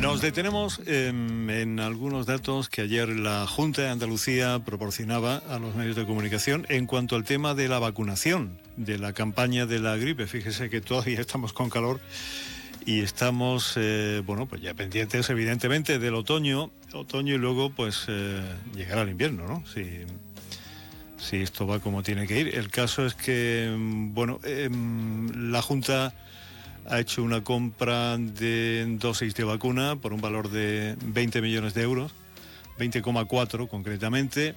Nos detenemos en algunos datos que ayer la Junta de Andalucía proporcionaba a los medios de comunicación en cuanto al tema de la vacunación, de la campaña de la gripe. Fíjese que todavía estamos con calor y estamos, pues ya pendientes evidentemente del otoño y luego pues llegará el invierno, ¿no? Si esto va como tiene que ir. El caso es que, la Junta ha hecho una compra de dosis de vacuna por un valor de 20 millones de euros, 20,4 concretamente.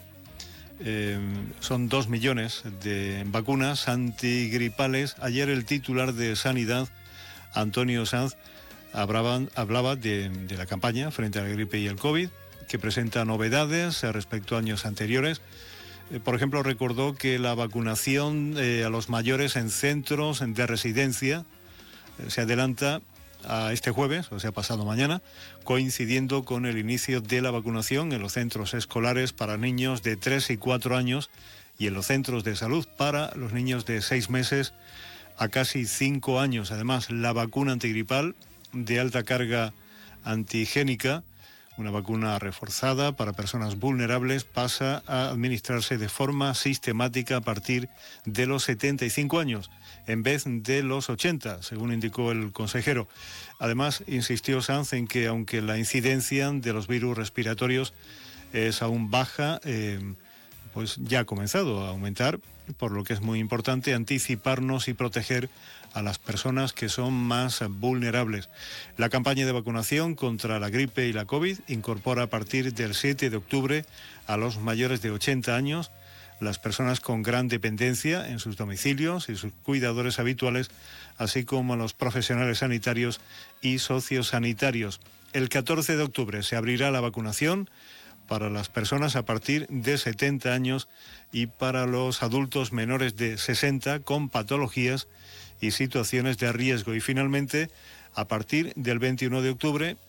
Son 2 millones de vacunas antigripales. Ayer el titular de Sanidad, Antonio Sanz, hablaba de la campaña frente a la gripe y el COVID, que presenta novedades respecto a años anteriores. Por ejemplo, recordó que la vacunación a los mayores en centros de residencia se adelanta a este jueves, o sea, pasado mañana, coincidiendo con el inicio de la vacunación en los centros escolares para niños de 3 y 4 años y en los centros de salud para los niños de 6 meses a casi 5 años. Además, la vacuna antigripal de alta carga antigénica, una vacuna reforzada para personas vulnerables, pasa a administrarse de forma sistemática a partir de los 75 años, en vez de los 80, según indicó el consejero. Además, insistió Sanz en que aunque la incidencia de los virus respiratorios es aún baja, pues ya ha comenzado a aumentar, por lo que es muy importante anticiparnos y proteger a las personas que son más vulnerables. La campaña de vacunación contra la gripe y la COVID incorpora a partir del 7 de octubre a los mayores de 80 años, las personas con gran dependencia en sus domicilios y sus cuidadores habituales, así como a los profesionales sanitarios y sociosanitarios. El 14 de octubre se abrirá la vacunación para las personas a partir de 70 años y para los adultos menores de 60 con patologías y situaciones de riesgo. Y finalmente, a partir del 21 de octubre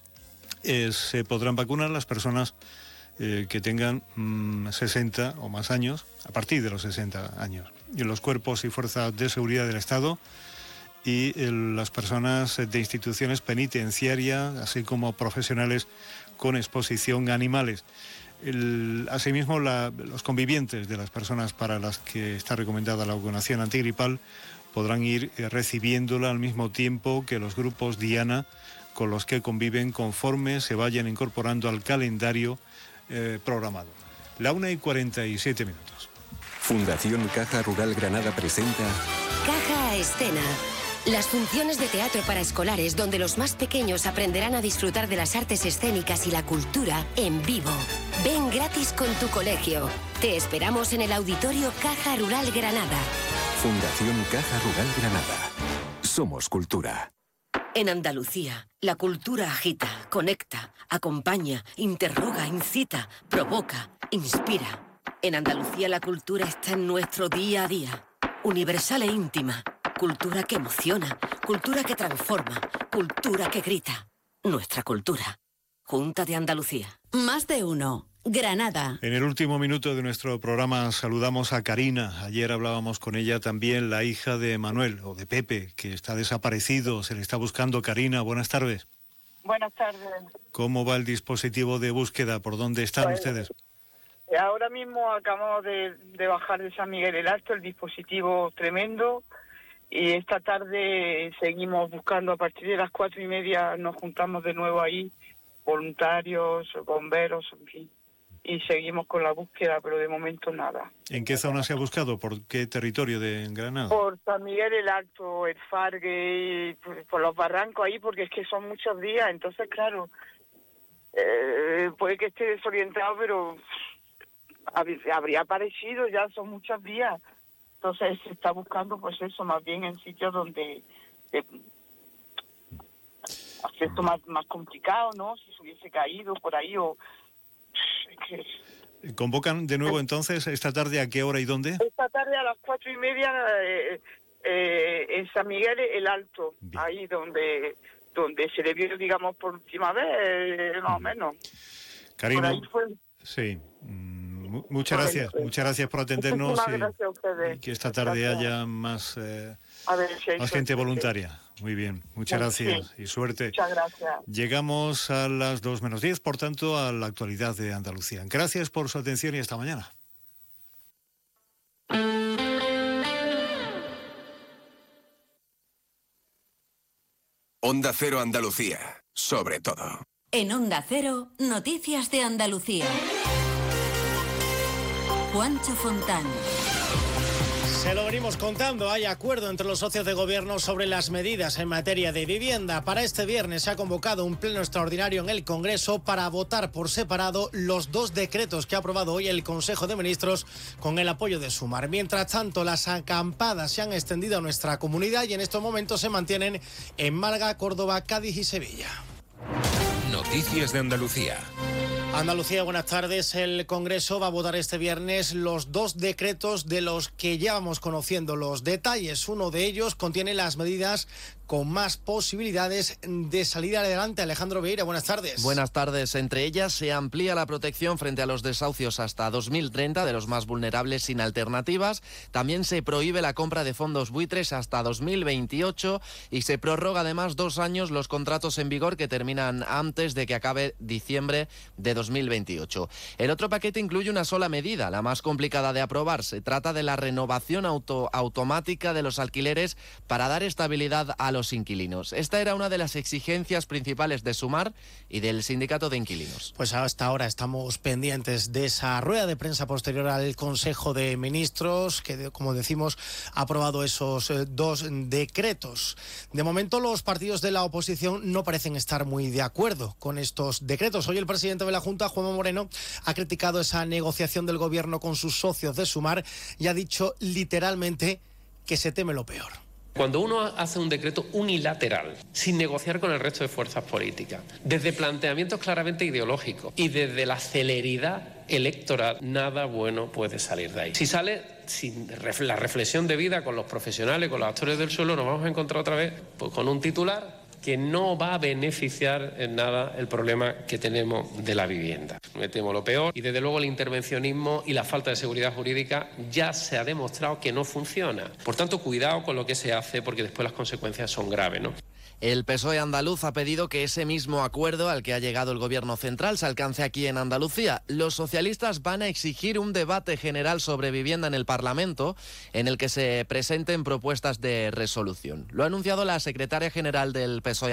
se podrán vacunar las personas que tengan 60 o más años, a partir de los 60 años, y los cuerpos y fuerzas de seguridad del Estado y las personas de instituciones penitenciarias, así como profesionales con exposición a animales. Asimismo, los convivientes de las personas para las que está recomendada la vacunación antigripal podrán ir recibiéndola al mismo tiempo que los grupos diana con los que conviven, conforme se vayan incorporando al calendario programado. 1:47. Fundación Caja Rural Granada presenta Caja a Escena. Las funciones de teatro para escolares donde los más pequeños aprenderán a disfrutar de las artes escénicas y la cultura en vivo. Ven gratis con tu colegio. Te esperamos en el Auditorio Caja Rural Granada. Fundación Caja Rural Granada. Somos cultura. En Andalucía, la cultura agita, conecta, acompaña, interroga, incita, provoca, inspira. En Andalucía la cultura está en nuestro día a día, universal e íntima. Cultura que emociona, cultura que transforma, cultura que grita. Nuestra cultura. Junta de Andalucía. Más de uno. Granada. En el último minuto de nuestro programa saludamos a Karina. Ayer hablábamos con ella también, la hija de Manuel, o de Pepe, que está desaparecido, se le está buscando. Karina, buenas tardes. Buenas tardes. ¿Cómo va el dispositivo de búsqueda? ¿Por dónde están ustedes? Ahora mismo acabamos de bajar de San Miguel el Alto, el dispositivo tremendo, y esta tarde seguimos buscando. A partir de las 4:30 nos juntamos de nuevo ahí, voluntarios, bomberos, en fin. Y seguimos con la búsqueda, pero de momento nada. ¿En qué zona se ha buscado? ¿Por qué territorio de Granada? Por San Miguel el Alto, el Fargue, por los barrancos ahí, porque es que son muchos días. Entonces, claro, puede que esté desorientado, pero habría aparecido, ya son muchos días. Entonces se está buscando, pues eso, más bien en sitios donde aspecto más complicado, ¿no? Si se hubiese caído por ahí o... ¿Convocan de nuevo entonces esta tarde a qué hora y dónde? Esta tarde a las 4:30 en San Miguel el Alto. Bien. Ahí donde se le vio, digamos, por última vez, más o menos. Karina, por ahí fue. Sí, muchas gracias por atendernos Gracias a ustedes. y que esta tarde haya más gente voluntaria. Muy bien, muchas gracias y suerte. Muchas gracias. Llegamos a las 2 menos 10, por tanto, a la actualidad de Andalucía. Gracias por su atención y hasta mañana. Onda Cero Andalucía, sobre todo. En Onda Cero, Noticias de Andalucía. Juancho Fontán. Se lo venimos contando, hay acuerdo entre los socios de gobierno sobre las medidas en materia de vivienda. Para este viernes se ha convocado un pleno extraordinario en el Congreso para votar por separado los 2 decretos que ha aprobado hoy el Consejo de Ministros con el apoyo de Sumar. Mientras tanto, las acampadas se han extendido a nuestra comunidad y en estos momentos se mantienen en Málaga, Córdoba, Cádiz y Sevilla. Noticias de Andalucía. Andalucía, buenas tardes. El Congreso va a votar este viernes los 2 decretos de los que ya vamos conociendo los detalles. Uno de ellos contiene las medidas con más posibilidades de salir adelante. Alejandro Vieira, buenas tardes. Buenas tardes. Entre ellas se amplía la protección frente a los desahucios hasta 2030 de los más vulnerables sin alternativas. También se prohíbe la compra de fondos buitres hasta 2028 y se prorroga además 2 años los contratos en vigor que terminan antes de que acabe diciembre de 2028. El otro paquete incluye una sola medida, la más complicada de aprobar. Se trata de la renovación automática de los alquileres para dar estabilidad a los inquilinos. Esta era una de las exigencias principales de Sumar y del sindicato de inquilinos. Pues hasta ahora estamos pendientes de esa rueda de prensa posterior al Consejo de Ministros que, como decimos, ha aprobado esos 2 decretos. De momento, los partidos de la oposición no parecen estar muy de acuerdo con estos decretos. Hoy el presidente de la Junta, Juanma Moreno, ha criticado esa negociación del gobierno con sus socios de Sumar y ha dicho literalmente que se teme lo peor. Cuando uno hace un decreto unilateral, sin negociar con el resto de fuerzas políticas, desde planteamientos claramente ideológicos y desde la celeridad electoral, nada bueno puede salir de ahí. Si sale sin la reflexión debida con los profesionales, con los actores del suelo, nos vamos a encontrar otra vez pues, con un titular que no va a beneficiar en nada el problema que tenemos de la vivienda. Me temo lo peor y desde luego el intervencionismo y la falta de seguridad jurídica ya se ha demostrado que no funciona. Por tanto, cuidado con lo que se hace porque después las consecuencias son graves, ¿no? El PSOE andaluz ha pedido que ese mismo acuerdo al que ha llegado el gobierno central se alcance aquí en Andalucía. Los socialistas van a exigir un debate general sobre vivienda en el Parlamento en el que se presenten propuestas de resolución. Lo ha anunciado la secretaria general del PSOE